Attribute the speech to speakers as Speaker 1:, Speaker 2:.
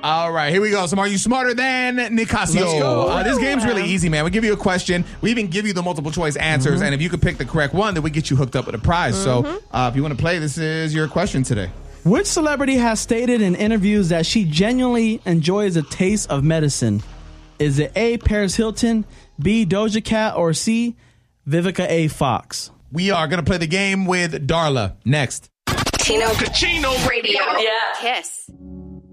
Speaker 1: All right, here we go. So are you smarter than Nicasio?
Speaker 2: Let's go.
Speaker 1: This game's really easy, man. We give you a question. We even give you the multiple choice answers. And if you could pick the correct one, then we get you hooked up with a prize. So if you want to play, this is your question today.
Speaker 2: Which celebrity has stated in interviews that she genuinely enjoys a taste of medicine? Is it A, Paris Hilton, B, Doja Cat, or C, Vivica A. Fox?
Speaker 1: We are going to play the game with Darla next.
Speaker 3: Ticino Radio. Yeah. Kiss.